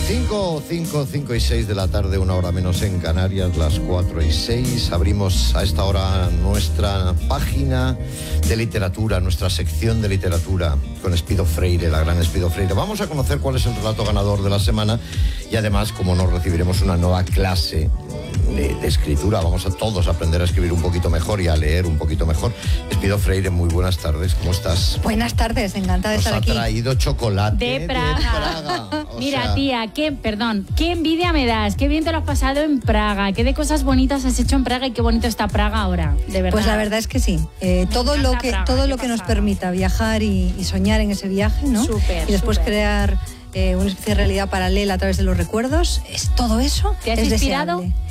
5 y 6 de la tarde, una hora menos en Canarias, las 4 y 6. Abrimos a esta hora nuestra página de literatura, nuestra sección de literatura con Espido Freire, la gran Espido Freire. Vamos a conocer cuál es el relato ganador de la semana y además, como nos recibiremos una nueva clase de escritura, vamos a todos aprender a escribir un poquito mejor y a leer un poquito mejor. Espido Freire, muy buenas tardes, ¿cómo estás? Buenas tardes, encantada de estar aquí. Nos ha traído chocolate de Praga. Mira, tía, qué envidia me das, qué bien te lo has pasado en Praga, qué de cosas bonitas has hecho en Praga y qué bonito está Praga ahora, de verdad. Pues la verdad es que sí, todo lo que nos permita viajar y soñar en ese viaje, ¿no? Y después crear una especie de realidad paralela a través de los recuerdos, todo eso ¿te has es inspirado? Deseable.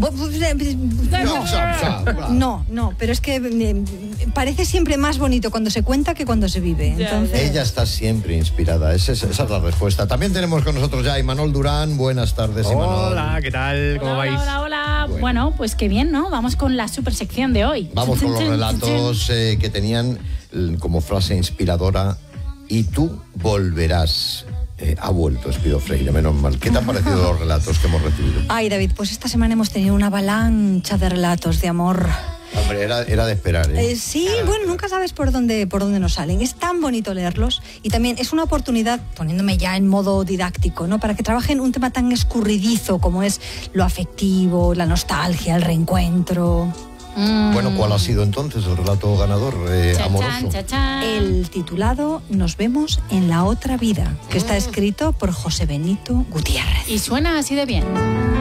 No, pero es que parece siempre más bonito cuando se cuenta que cuando se vive. Entonces... Ella está siempre inspirada, esa es la respuesta. También tenemos con nosotros ya a Imanol Durán. Buenas tardes, Imanol. Hola, ¿qué tal? ¿Cómo vais? Hola. Bueno, pues qué bien, ¿no? Vamos con la super sección de hoy. Vamos con los relatos que tenían como frase inspiradora: y tú volverás. Ha vuelto Espido Freire, menos mal. ¿Qué te han parecido los relatos que hemos recibido? Ay, David, pues esta semana hemos tenido una avalancha de relatos de amor. Hombre, era de esperar, ¿eh? Sí, bueno, nunca sabes por dónde nos salen. Es tan bonito leerlos y también es una oportunidad, poniéndome ya en modo didáctico, ¿no? Para que trabajen un tema tan escurridizo como es lo afectivo, la nostalgia, el reencuentro. Bueno, ¿cuál ha sido entonces el relato ganador amoroso? El titulado Nos vemos en la otra vida, que está escrito por José Benito Gutiérrez. Y suena así de bien.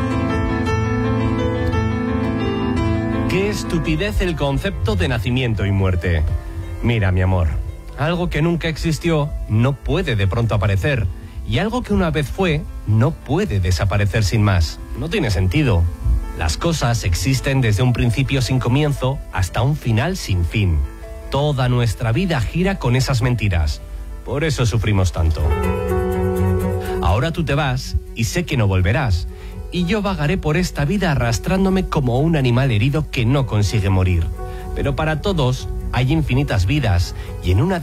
Qué estupidez el concepto de nacimiento y muerte. Mira, mi amor, algo que nunca existió no puede de pronto aparecer, y algo que una vez fue no puede desaparecer sin más. No tiene sentido. Las cosas existen desde un principio sin comienzo hasta un final sin fin. Toda nuestra vida gira con esas mentiras. Por eso sufrimos tanto. Ahora tú te vas y sé que no volverás. Y yo vagaré por esta vida arrastrándome como un animal herido que no consigue morir. Pero para todos hay infinitas vidas y en una